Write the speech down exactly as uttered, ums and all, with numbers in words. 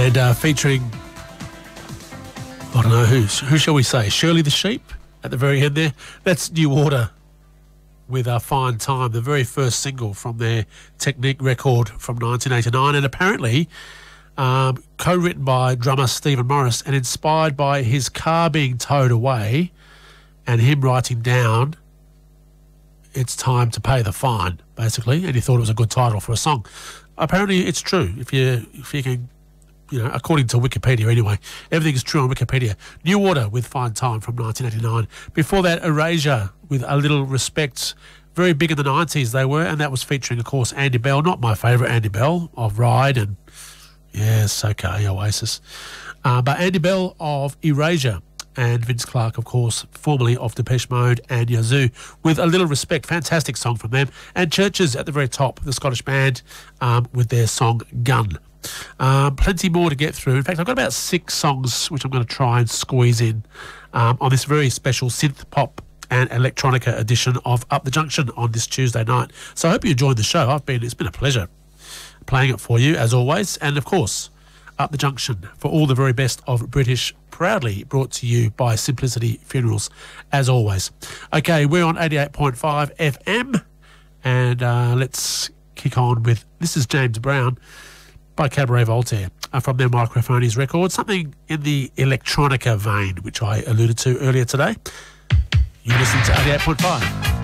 And uh, featuring, I don't know, who, who shall we say, Shirley the Sheep at the very end there. That's New Order with a Fine Time, the very first single from their Technique record from nineteen eighty-nine, and apparently um, co-written by drummer Stephen Morris and inspired by his car being towed away and him writing down, "It's time to pay the fine," basically, and he thought it was a good title for a song. Apparently it's true, if you, if you can, you know, according to Wikipedia anyway. Everything is true on Wikipedia. New Order with Fine Time from nineteen eighty-nine. Before that, Erasure with A Little Respect. Very big in the nineties they were, and that was featuring, of course, Andy Bell. Not my favourite Andy Bell of Ride and, yes, okay, Oasis. Uh, but Andy Bell of Erasure and Vince Clarke, of course, formerly of Depeche Mode and Yazoo, with A Little Respect. Fantastic song from them. And Churches at the very top, the Scottish band, um, with their song Gun. Um, plenty more to get through. In fact, I've got about six songs which I'm going to try and squeeze in um, on this very special synth pop and electronica edition of Up the Junction on this Tuesday night. So I hope you enjoyed the show. I've been, it's been a pleasure playing it for you as always. And of course, Up the Junction for all the very best of British, proudly brought to you by Simplicity Funerals as always. Okay, we're on eighty-eight point five F M, and uh, let's kick on with, this is James Brown by Cabaret Voltaire uh, from their Microphonies record, something in the electronica vein, which I alluded to earlier today. You're listening to eighty-eight point five.